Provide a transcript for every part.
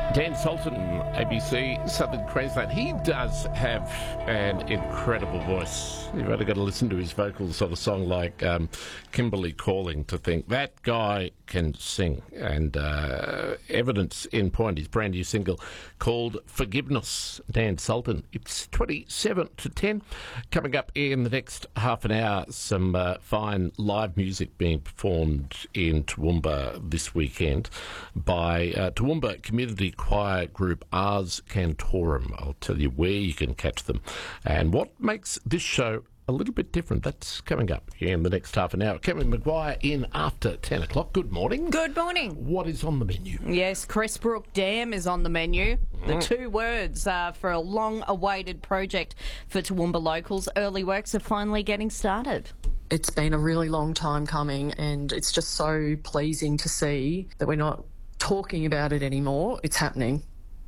Dan Sultan, ABC, Southern Queensland. He does have an incredible voice. You've only got to listen to his vocals on a song like Kimberley Calling to think that guy can sing. And evidence in point, his brand new single called Forgiveness, Dan Sultan. It's 27 to 10. Coming up in the next half an hour, some fine live music being performed in Toowoomba this weekend by Toowoomba Community Choir group Ars Cantorum. I'll tell you where you can catch them and what makes this show a little bit different. That's coming up in the next half an hour. Cameron Maguire in after 10 o'clock. Good morning. Good morning. What is on the menu? Yes, Cressbrook Dam is on the menu. The two words for a long-awaited project for Toowoomba locals. Early works are finally getting started. It's been a really long time coming, and it's just so pleasing to see that we're not talking about it anymore. It's happening.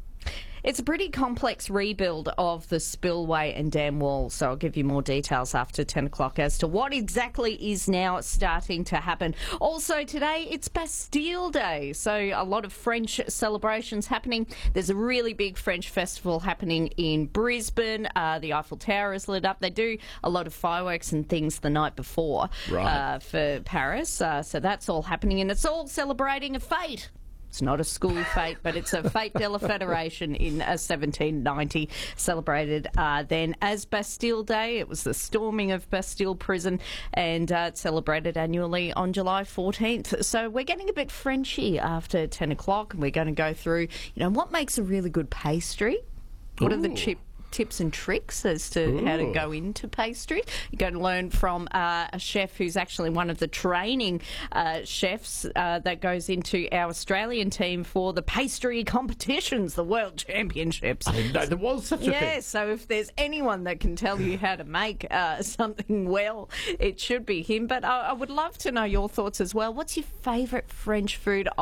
It's a pretty complex rebuild of the spillway and dam wall, so I'll give you more details after 10 o'clock as to what exactly is now starting to happen. Also today, it's Bastille Day, so a lot of French celebrations happening. There's a really big French festival happening in Brisbane. The Eiffel Tower is lit up. They do a lot of fireworks and things the night before for Paris, so that's all happening, and it's all celebrating a fete. It's not a school fete, but it's a fete de la Federation in 1790, celebrated then as Bastille Day. It was the storming of Bastille Prison, and it's celebrated annually on July 14th. So we're getting a bit Frenchy after 10 o'clock, and we're going to go through, what makes a really good pastry? What are the tips and tricks as to how to go into pastry? You're going to learn from a chef who's actually one of the training chefs that goes into our Australian team for the pastry competitions, the World Championships. I didn't know there was such a thing. Yeah, so if there's anyone that can tell you how to make something well, it should be him. But I would love to know your thoughts as well. What's your favourite French food